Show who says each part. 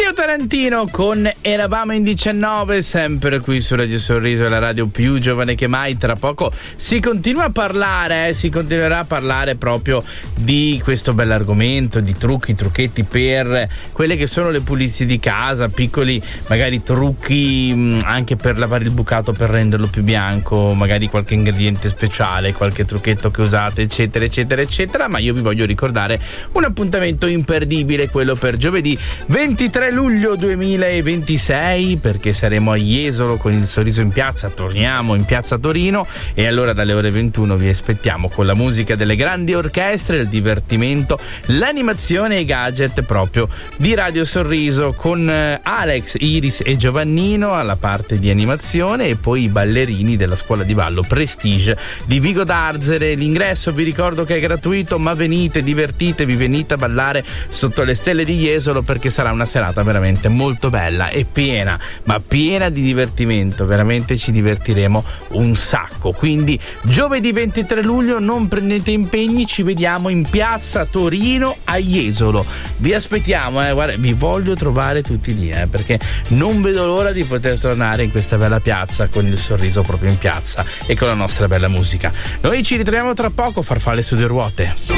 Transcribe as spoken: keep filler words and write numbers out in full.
Speaker 1: Pio Tarantino con Eravamo in diciannove, sempre qui su Radio Sorriso, la radio più giovane che mai. Tra poco si continua a parlare, eh, si continuerà a parlare proprio di questo bell'argomento, di trucchi, trucchetti per quelle che sono le pulizie di casa, piccoli magari trucchi mh, anche per lavare il bucato, per renderlo più bianco, magari qualche ingrediente speciale, qualche trucchetto che usate, eccetera, eccetera, eccetera. Ma io vi voglio ricordare un appuntamento imperdibile, quello per giovedì ventitré luglio duemilaventisei, perché saremo a Jesolo con il Sorriso in Piazza. Torniamo in Piazza Torino e allora dalle ore ventuno vi aspettiamo con la musica delle grandi orchestre, il divertimento, l'animazione e i gadget proprio di Radio Sorriso, con Alex, Iris e Giovannino alla parte di animazione e poi i ballerini della scuola di ballo Prestige di Vigo d'Arzere. L'ingresso vi ricordo che è gratuito, ma venite, divertitevi, venite a ballare sotto le stelle di Jesolo, perché sarà una serata veramente molto bella e piena, ma piena di divertimento. Veramente ci divertiremo un sacco. Quindi giovedì ventitré luglio non prendete impegni, ci vediamo in Piazza Torino a Jesolo. Vi aspettiamo, eh. Guarda, vi voglio trovare tutti lì, eh, perché non vedo l'ora di poter tornare in questa bella piazza con il sorriso proprio in piazza e con la nostra bella musica. Noi ci ritroviamo tra poco, farfalle su due ruote.